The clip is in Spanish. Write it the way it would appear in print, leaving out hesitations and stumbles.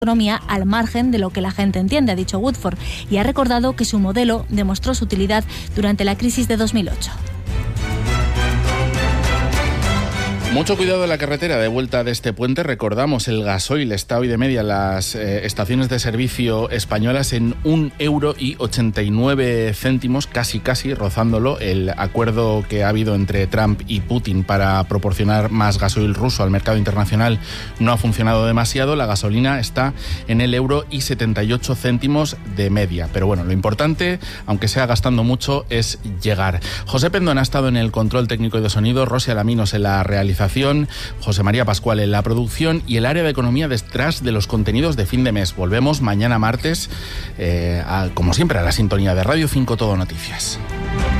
economía al margen de lo que la gente entiende, ha dicho Woodford, y ha recordado que su modelo demostró su utilidad durante la crisis de 2008. Mucho cuidado en la carretera de vuelta de este puente. Recordamos, el gasoil está hoy de media en las estaciones de servicio españolas en 1,89 €, casi rozándolo. El acuerdo que ha habido entre Trump y Putin para proporcionar más gasoil ruso al mercado internacional no ha funcionado demasiado. La gasolina está en el 1,78 € de media. Pero bueno, lo importante, aunque sea gastando mucho, es llegar. José Pendón ha estado en el control técnico y de sonido, Rosy Alaminos en la realización, José María Pascual en la producción y el área de economía detrás de los contenidos de fin de mes. Volvemos mañana martes, como siempre, a la sintonía de Radio 5 Todo Noticias.